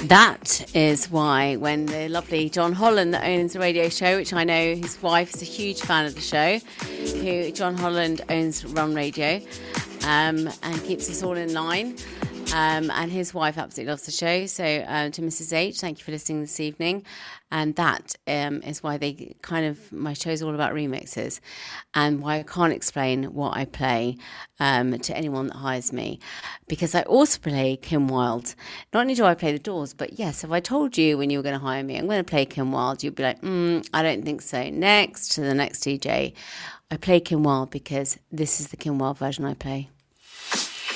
That is why when the lovely John Holland that owns the radio show, which I know his wife is a huge fan of the show, who John Holland owns Run Radio, and keeps us all in line. And his wife absolutely loves the show. So to Mrs. H, thank you for listening this evening. And that is why my show's all about remixes, and why I can't explain what I play to anyone that hires me, because I also play Kim Wilde. Not only do I play the Doors, but yes, if I told you when you were going to hire me, I'm going to play Kim Wilde, you'd be like, I don't think so. Next to the next DJ. I play Kim Wilde because this is the Kim Wilde version I play.